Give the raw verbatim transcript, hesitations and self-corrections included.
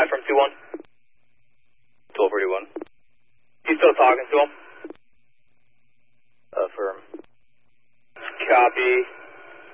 back from two one. twelve forty-one. You still talking to him? Affirm. Copy.